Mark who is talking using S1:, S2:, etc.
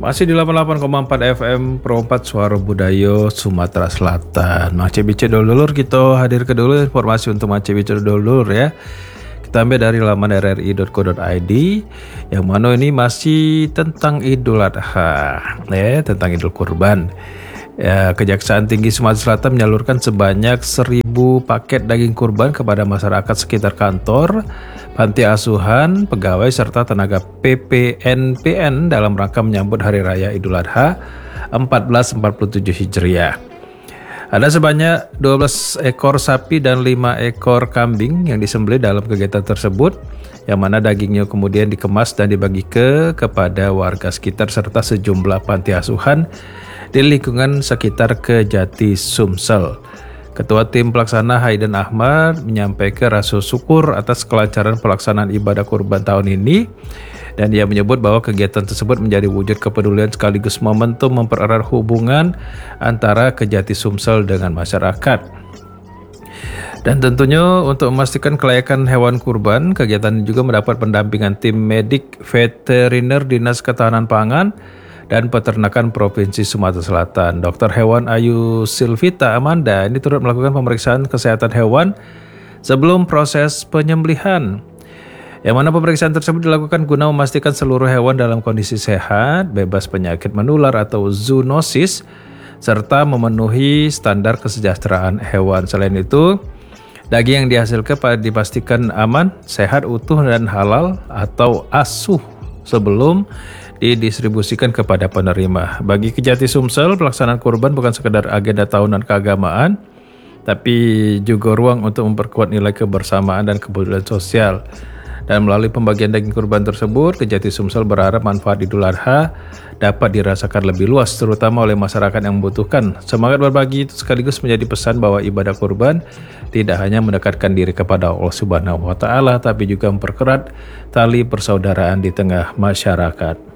S1: Masih di 88,4 FM Pro 4 Suara Budaya Sumatera Selatan. Mace bice dulur kita hadir ke dulu informasi untuk mace bice dulur ya. Kita ambil dari laman rri.co.id yang mana ini masih tentang Idul Adha, tentang Idul Kurban. Ya, Kejaksaan Tinggi Sumatera Selatan menyalurkan sebanyak 1.000 paket daging kurban kepada masyarakat sekitar kantor, panti asuhan, pegawai serta tenaga PPNPN dalam rangka menyambut Hari Raya Idul Adha 1447 Hijriah. Ada sebanyak 12 ekor sapi dan 5 ekor kambing yang disembelih dalam kegiatan tersebut, yang mana dagingnya kemudian dikemas dan dibagi kepada warga sekitar serta sejumlah panti asuhan di lingkungan sekitar Kejati Sumsel. Ketua Tim Pelaksana Haidan Ahmad menyampaikan rasa syukur atas kelancaran pelaksanaan ibadah kurban tahun ini, dan ia menyebut bahwa kegiatan tersebut menjadi wujud kepedulian sekaligus momentum mempererat hubungan antara Kejati Sumsel dengan masyarakat. Dan tentunya untuk memastikan kelayakan hewan kurban, kegiatan ini juga mendapat pendampingan tim medik veteriner Dinas Ketahanan Pangan dan Peternakan Provinsi Sumatera Selatan. Dr. Hewan Ayu Silvita Amanda ini turut melakukan pemeriksaan kesehatan hewan sebelum proses penyembelihan, yang mana pemeriksaan tersebut dilakukan guna memastikan seluruh hewan dalam kondisi sehat, bebas penyakit menular atau zoonosis, serta memenuhi standar kesejahteraan hewan. Selain itu, daging yang dihasilkan dipastikan aman, sehat, utuh, dan halal atau asuh sebelum didistribusikan kepada penerima. Bagi Kejati Sumsel, pelaksanaan kurban bukan sekedar agenda tahunan keagamaan, tapi juga ruang untuk memperkuat nilai kebersamaan dan kepedulian sosial. Dan melalui pembagian daging kurban tersebut, Kejati Sumsel berharap manfaat Idul Adha dapat dirasakan lebih luas, terutama oleh masyarakat yang membutuhkan. Semangat berbagi itu sekaligus menjadi pesan bahwa ibadah kurban tidak hanya mendekatkan diri kepada Allah Subhanahu wa Ta'ala, tapi juga memperkerat tali persaudaraan di tengah masyarakat.